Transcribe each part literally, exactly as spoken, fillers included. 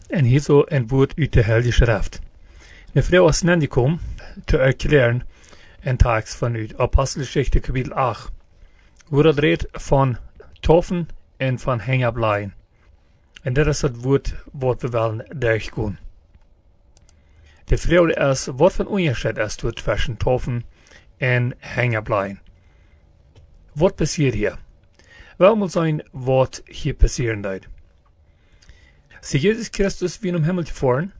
En hier zo een woord uit de Heilige Schrift. De vrouw is aangekomen te erklären een tekst vanuit Apostelgeschichte kapitel acht, wo dat redt van toffen en van hängen En dat is het woord wat we willen durchgaan. De vrouw is wat van onderscheid is tussen toffen en hängen Wat passiert hier? Wel moet zijn wat hier passieren doet. Ze Jezus Christus weer om Himmel gefahren.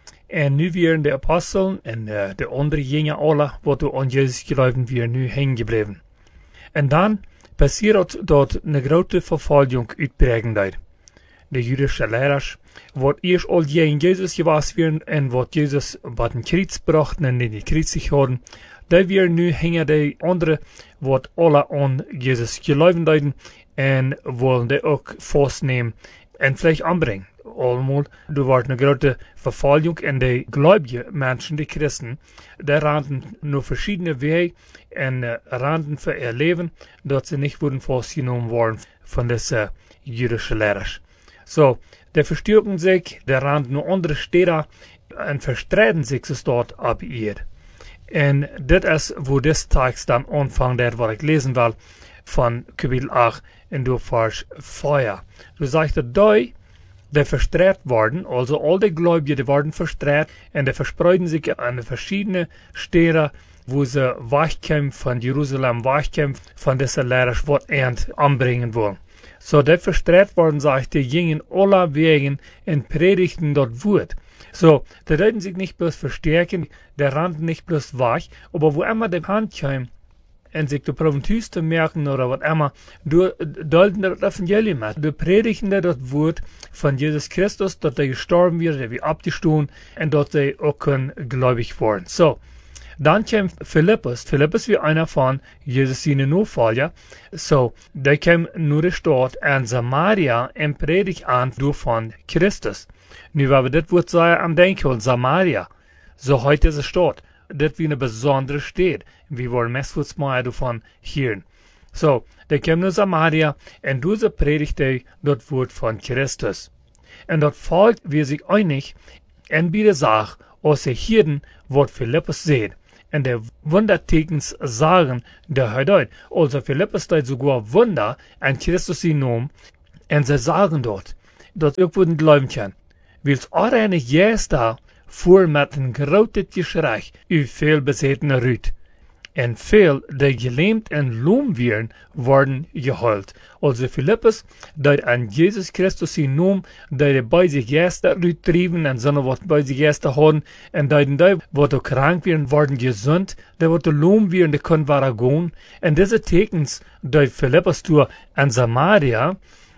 En nu weer de apostelen en uh, de andere jingen alle, wat we aan Jezus geloven, weer nu hängen gebleven. En dan passiert dat een grote vervolging uitbrengen doet. De Jüdische leiders, wat eerst al in Jezus gewas werden en wat Jezus wat een kruis brachten en die kruis zich hadden, dat weer nu hängen de andere, wat alle aan Jezus geloven doeten en willen die ook vastnemen en vielleicht aanbrengen. Allemaal, er wordt een grote vervolging en de gläubige mensen, die Christen, die randen naar verschillende wegen en uh, randen voor ihr leven, dat ze niet worden vastgenomen worden van deze Jüdische leiders. So, die verstärken sich, die randen naar andere steden en verstreiten zich zo dort ab ihr. En dit is wo dit tekst dan aanvangt, wat ik lezen wil, van kapitel acht en door vers vier. Du zegt dat die, die verstreit worden, also al die Gläubigen, die worden verstreit en die verspreiden sich an de verschiedene steden, wo sie wegkommen von Jerusalem, wegkommen von diesen Lehrern, was Ernt anbringen wollen. So, die verstreit worden, sagt die gingen alle Wegen und predigten dort Wort. So, die sollten sich nicht bloß verstärken, die rannten nicht bloß weg, aber wo immer die Hand kam, und sich die Provinz zu merken oder was immer, du deuten das Evangelium mit. Du predigten das Wort von Jesus Christus, dass er gestorben wird, er wird abgestoßen und dass er auch gläubig worden. So, dann kam Philippus. Philippus war einer von Jesus seine Nachfolger. So, der kam nur der Stadt in Samaria und predigt an durch von Christus. Nu, wenn wir das Wort sagen am Denken, Samaria, so heute ist es Stadt. Das wie eine besondere Stadt. Wir wollen meistens mal davon hören. So, der kam nach Samaria und diese predigte das Wort von Christus. Und dort folgt wir sich einig in beide Sachen, aus der Hirten, was Philippus sieht. Und der Wundertekens sagen, der hört dort. Also Philippus dort sogar Wunder an Christus in Namen. Und sie sagen dort, dass irgendwo den Glauben kann. Wils auch eine Jäster voer met een grote geschrei uw veel bezetene ruut. En veel die gelähmt en loom werden, worden geheilt. Also Philippus, die an Jesus Christus in Naam, die bei sich Gäste uittrieben en so wat bei sich Gäste hadden, en die die wat ook krank werden, worden gesund, die wat loom werden, die können waren gaan. En diese Tekens, die Philippus tue an Samaria,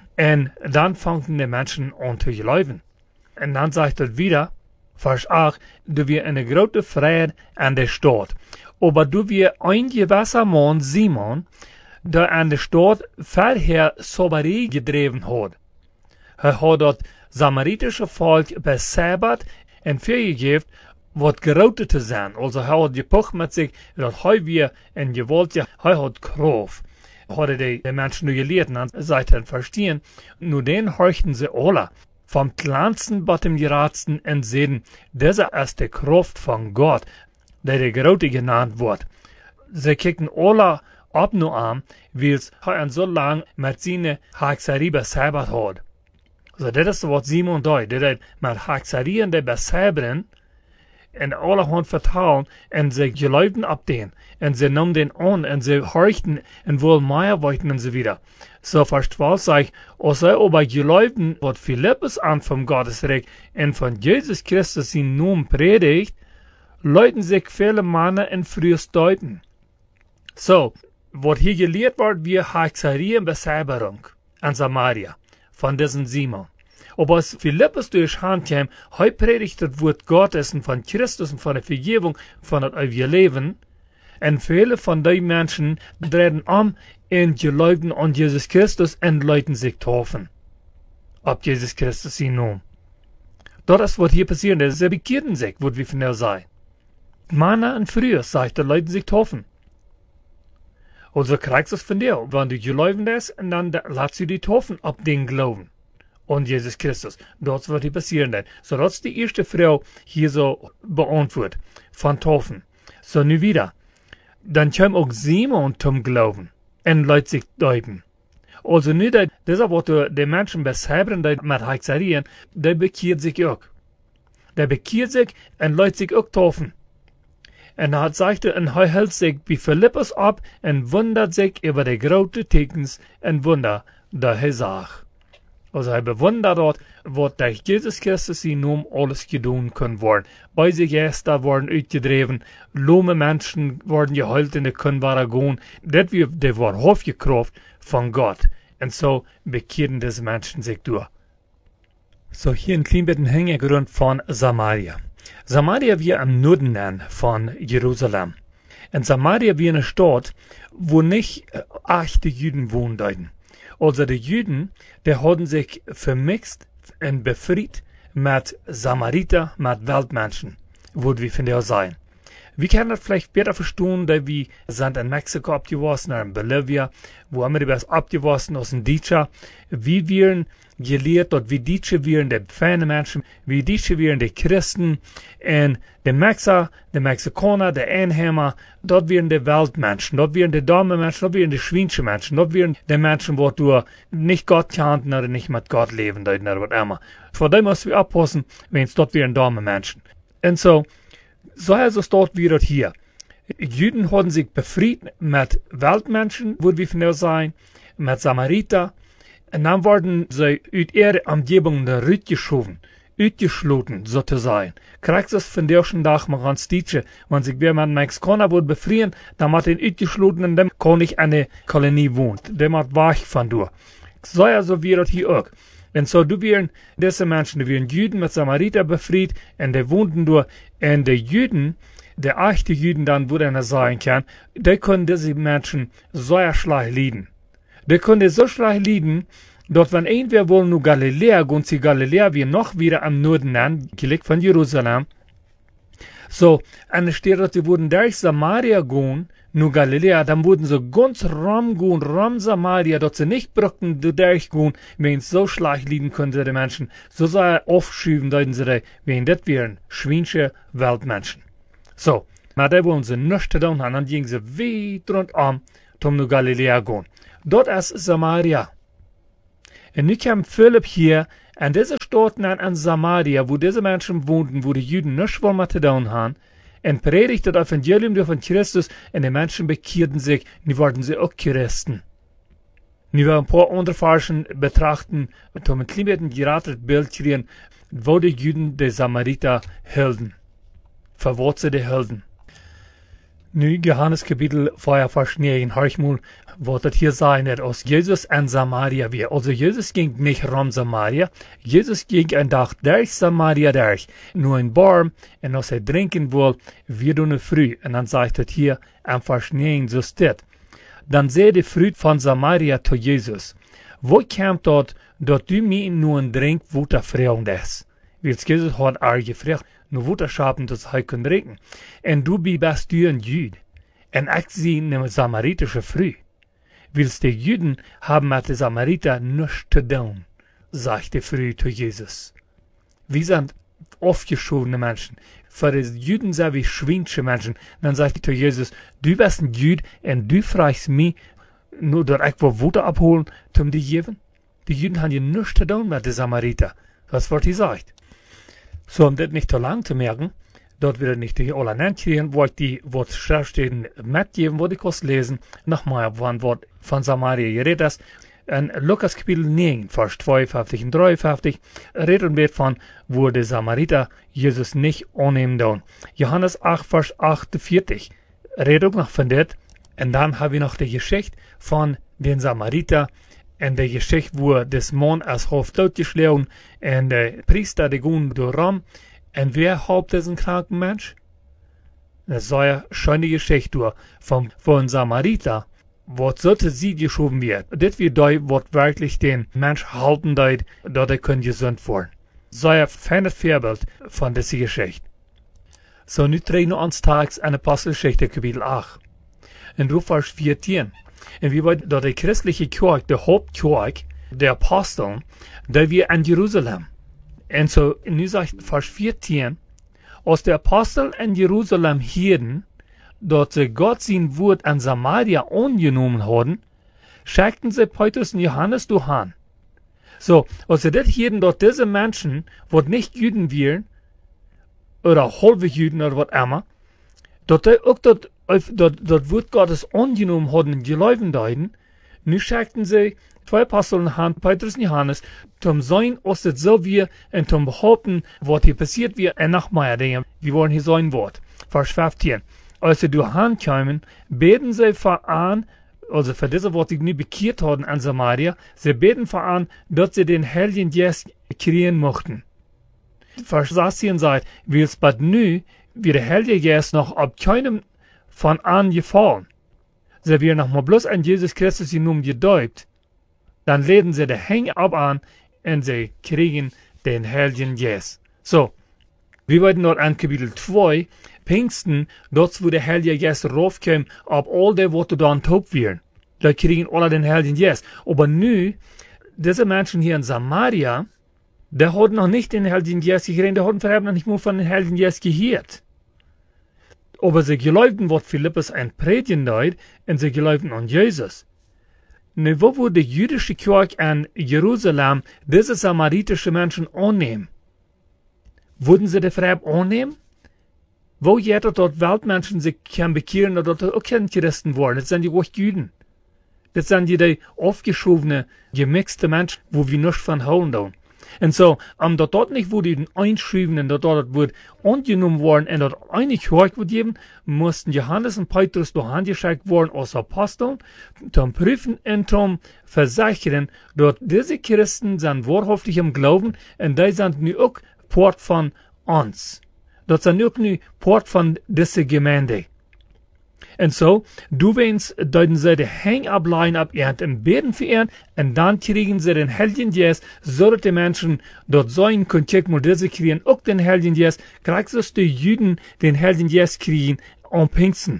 en dann fangen die Menschen an zu geloven. En dann sagt er wieder, Vers acht, du wir eine große Freiheit an der Stadt. Aber du wir ein gewisser Mann, Simon, der an der Stadt vorher Soberie gedreven hat. Er hat das samaritische Volk bei Sabbat en vergegeben, wat groter zu sein. Also er hat gepocht mit sich, dass er wir en gewollt, ja, er hat Kraft. Hat er die, die Menschen nur gelehrt, und seit er verstehen, nur den horchten sie alle. Vom kleinsten bis zum geradsten und sehen, diese ist die Kraft von Gott, der der Grote genannt wird. Sie kicken alle ab nur an, weil er so lang mit seiner Hexerie besäbert hat. So, das ist was Simon deut, der mit Hexerien der besäbern, und alle haben vertrauen, und sie geläuften ab den, und sie nahmen den an, und sie horchten, und wollen mehr wollten und so wieder. So, Vers zwölf sagt, als sie aber geläuften, was Philippus an vom Gottesreich und von Jesus Christus in Namen predigt, leuten sich viele Männer in frühes Deuten. So, was hier gelehrt wird, wie Hexerie und Besäberung an Samaria, von diesem Simon. Aber als Philippus durch Hand kam, er predigt das Wort Gottes und von Christus und von der Vergebung von das ewige Leben. Und viele von den Menschen drehen um und geloben an Jesus Christus und leuten sich taufen. Ab Jesus Christus in Namen. Das ist, was hier passiert ist. Sie bekehren sich, was wir von der sagen. Männer und früher, sagt er, leuten sich taufen. Also kriegst du es von dir. Wenn du geloben hast, und dann lässt du die taufen ab den Glauben. und Jesus Christus. Dort wird die passieren dann. So, das ist die erste Frau hier so beantwortet von Taufen. So, nu wieder. Dann kommt auch Simon zum Glauben und lässt sich däuben. Also nu, das ist was die Menschen beschreiben, die mit Hexerien, die bekehrt sich auch. Der bekehrt sich und lässt sich auch taufen. Und er sagte, und er hält sich wie Philippus ab und wundert sich über die großen Tekens und Wunder, die er sagt. Also er bewundert dort, was durch Jesus Christus in Namen alles getan können worden. Beise Geister wurden ausgedreven, lahme Menschen wurden geheilt und können waren gehen. Das war aufgekauft von Gott. Und so bekehren diese Menschen sich durch. So, hier ein klein bisschen Hintergrund von Samaria. Samaria war am Norden von Jerusalem. Und Samaria war eine Stadt, wo nicht echte Juden wohnten. Also die Juden, die haben sich vermixt und befreit mit Samariter, mit Weltmenschen, wo wir von der sein. Wir können das vielleicht besser verstehen, da wir sind in Mexiko abgewachsen, in Bolivia, wo haben wir das abgewachsen aus dem Deutscher. Wir werden gelehrt, dort wie Deutsche wären die feine Menschen, wie Deutsche wären die Christen, und die Mexer, die Mexikaner, die Einheimer, dort wären die Weltmenschen, dort wären die Damenmenschen, dort wären die schweinische Menschen, dort wären die Menschen, wo du nicht Gott kannten oder nicht mit Gott leben, oder was immer. Vor dem müssen wir aufpassen, wenn es dort wären Damenmenschen. Und so, so ist es dort wie dort hier. Juden haben sich befreit mit Weltmenschen, wo wir von der sein, mit Samariter. Und dann wurden sie aus ihrer Umgebung rausgeschoben, ausgeschlossen, sozusagen. Kriegst du es von der schon Tag mal ganz Deutsche, wenn sich wer mit Mexikaner wird befrieren, dann hat ihn ausgeschlossen und dann kann ich eine Kolonie wohnen. Der hat weich von du. So ja, so wie das hier auch. Und so, du wären, diese Menschen, die wären Juden mit Samariter befreit, und die wohnten dort, und die Juden, die echte Juden dann, wo einer sein kann, die können diese Menschen so schlecht leiden. Die können so schlecht leiden, dass wenn irgendwer wohl nur Galiläa gehen, sie Galiläa wie noch wieder am Norden an, gelegt von Jerusalem. So, und es steht, dass sie wurden durch Samaria gehen, nur Galiläa, dann wurden sie ganz rum gehen, rum Samaria, dass sie nicht brauchten, durchgehen, wenn es so schlecht leiden können, die Menschen. So sei aufschieben, deuten sie, wenn das wären schweinische Weltmenschen. So, aber da wollen sie nichts tun haben, dann gingen sie weit rundum, um nur Galiläa gehen. Dort ist Samaria. Und nu kam Philipp hier, an diese Stadt an Samaria, wo diese Menschen wohnten, wo die Juden nichts wollen mit tun haben, und predigte das Evangelium von Christus, und die Menschen bekehrten sich, und wurden sie auch Christen. Nu wir ein paar andere Forschen betrachten, und um ein kleines geratetes Bild kriegen, wo die Juden die Samariter hielten. Für was sie die hielten. Nu, Johannes Kapitel vier, Vers neun, hör ich mal, wo das hier sein wird, aus Jesus an Samaria wir. Also Jesus ging nicht rum Samaria, Jesus ging ein Tag durch Samaria durch, nur ein Baum, und als er trinken will, wird eine früh. Und dann sagt er hier, am Vers neun, so steht, dann sehe die Früh von Samaria zu Jesus. Wo kam dort, dass du mir nur ein Drink Wasser fragen ist? Weil Jesus hat er gefragt, nur Wasser schaffen, dass er kann trinken. Und du bist du ein Jüd. Und ich sehe eine samaritische Früh. Weil die Juden haben mit den Samariter nichts zu tun, sagt die Früh zu Jesus. Wir sind aufgeschobene Menschen. Für die Juden sind wir schweinische Menschen. Dann sagt er zu Jesus, du bist ein Jüd und du fragst mich, nur dass ich will Wasser abholen, um die geben? Die Juden haben ja nichts zu tun mit den Samariter. Das wird gesagt. So, um das nicht zu lang zu merken, dort wird nicht die alle nennen, wo ich die, wo es Schriftstellen mitgeben, wo ich kurz lesen, nochmal, wann Wort von Samaria geredet ist. In Lukas Kapitel neun, Vers zweiundfünfzig und dreiundfünfzig, redet wird von, wo die Samariter Jesus nicht annehmen tun. Johannes acht, Vers achtundvierzig, redet noch von das. Und dann haben wir noch die Geschichte von den Samariter, und die Geschichte, wo das Mann als Hof totgeschlagen und der Priester, die gehen durch Ram. Und wer hat diesen kranken Mensch? Das ist eine schöne Geschichte von, von Samariter, wo sollte sie geschoben wird. Das wird da, was wirklich den Mensch halten deit, dass er können gesund werden. So ein feines Vorbild von dieser Geschichte. So, nu treten wir uns tags an Apostelgeschichte Kapitel acht. Und du Vers vierzehn. Und wie weit, dass die christliche Kirche, die Hauptkirche, der Aposteln, da wir in Jerusalem. Und so, nu sagt Vers vierzehn, als der Apostel in Jerusalem hielten, dort sie Gott sein Wort an Samaria angenommen haben, schickten sie Petrus und Johannes durchhin. So, als sie das hielten, dort diese Menschen, die nicht Juden wären, oder halbe Juden oder was immer, dort die auch dort, dort, dort Wort Gottes angenommen haben und geläufen deuten, nu schickten sie zwei Aposteln an Petrus und Johannes, zum sein, als das so wir, und zum behaupten, was hier passiert wir, und nachher, wir wollen hier sein Wort. Vers fünfzehn. Als sie durchhin kamen, beten sie voran, also für diese Worte, die nie bekehrt haben an Samaria, sie beten voran, dass sie den Heiligen Geist kriegen mochten. Vers sechzehn sagt, wie es bald nu, wie der Heilige Geist noch ab keinem von an gefallen. Sie werden noch mal bloß an Jesus Christus genommen gedeutet, dann leden sie den Häng ab an und sie kriegen den Heiligen Geist. So, wir wollten dort an Kapitel zwei, Pfingsten, dort wo der Heilige Geist raufkam, ab all die, was dann taub werden. Da kriegen alle den Heiligen Geist. Aber nu, diese Menschen hier in Samaria, die haben noch nicht den Heiligen Geist gekriegt, die haben vorher noch nicht mal von den Heiligen Geist gehört. Aber sie glaubten, was Philippus ein Predigen deut, und sie glaubten an Jesus. Ne, wo wurde die jüdische Kirche in Jerusalem diese samaritische Menschen annehmen? Würden sie die Frage annehmen? Wo jeder dort Weltmenschen sich kann bekehren oder dort auch kein Christen worden? Das sind die auch Juden. Das sind die, die aufgeschobene, gemixte Menschen, wo wir nichts von holen tun. Und so, um dort, dort nicht, wo die den Einschriebenen dort, dort wird angenommen worden und dort eine Kirche wird geben, mussten Johannes und Petrus durch angeschickt worden als Aposteln, zum Prüfen und zum Versichern, dort diese Christen sind wahrhaftig im Glauben und die sind nu auch Port von uns. Dat zijn ook nu Port von dieser Gemeinde. Und so, du wens, deuten sie die Hang ableihen ab ihr und beten für ihn, und dann kriegen sie den Heiligen Geist, so dass die Menschen dort sein können, check mal, diese kriegen auch den Heiligen Geist, kriegst du die Juden den Heiligen Geist kriegen, am Pfingsten.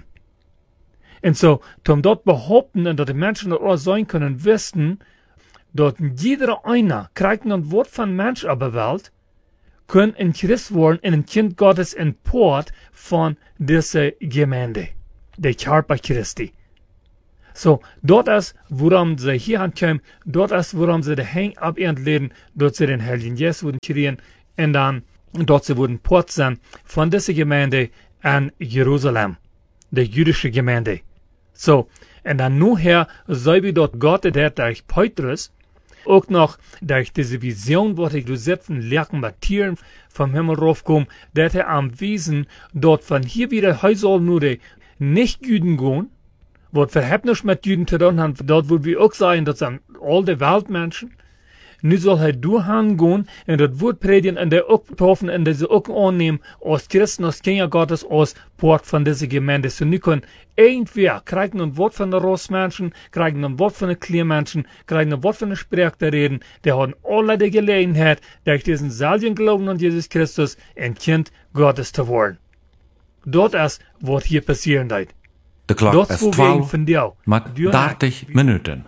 Und so, zum dort behaupten, und dass die Menschen dort auch sein können, wissen, dort jeder einer kriegt ein Wort von Mensch aber Welt, können ein Christ werden und ein Kind Gottes in Port von dieser Gemeinde, der Körper Christi. So, dort ist, worum sie hier ankommen, dort ist, worum sie den Hang abentleden, dort sie den Heiligen Geist würden kriegen, und dann, dort sie würden Port sein von dieser Gemeinde an Jerusalem, der jüdische Gemeinde. So, und dann nur her, so wie dort Gott, der durch Petrus, auch noch durch diese Vision, wo ich sitzen, Lerken bei Tieren vom Himmel raufkommen, dass er am Wesen dort von hier wieder, he soll nur die Nicht-Jüden gehen, wo verhebt nicht mit Jüden zu tun haben, dort wo wir auch sagen, das sind all die Weltmenschen. Nu soll er durchgehen und das Wort predigen und der auch getroffen und das auch annehmen als Christen, als Kinder Gottes, als Port von dieser Gemeinde. So nu können irgendwer kriegen ein Wort von den Rossmenschen, kriegen ein Wort von den Kleinmenschen, kriegen ein Wort von den Sprechern reden, die haben alle die Gelegenheit, durch diesen selben Glauben an Jesus Christus ein Kind Gottes zu werden. Dort ist, was hier passieren wird. De klok is twaalf met dertig minuten.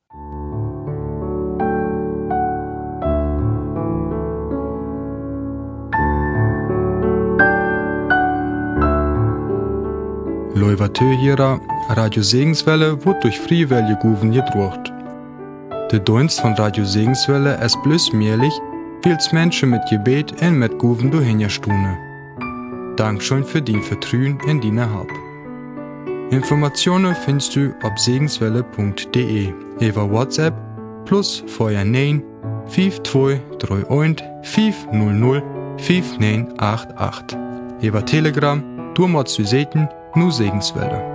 Loivatö Radio Segenswelle wird durch Friewelle Guven gedruckt. Der Dienst von Radio Segenswelle ist bloß möglich, weil es Menschen mit Gebet und mit Guven durchhinterstune. Dankeschön für dein Vertrauen in deine Hab. Informationen findest du auf segenswelle punkt de, über WhatsApp plus vier neun fünf zwei drei eins fünf null null fünf neun acht acht. Über Telegram, du machst du Seiten, nur Segenswelle.